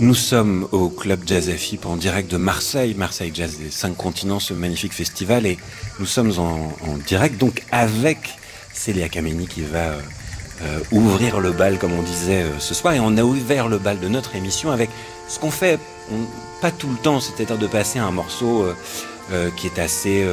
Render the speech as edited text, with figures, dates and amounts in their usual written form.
Nous sommes au Club Jazz FIP en direct de Marseille, Marseille Jazz des 5 continents, ce magnifique festival, et nous sommes en direct donc avec Célia Kameni qui va ouvrir le bal comme on disait ce soir, et on a ouvert le bal de notre émission avec ce qu'on fait pas tout le temps, c'est-à-dire de passer un morceau qui est assez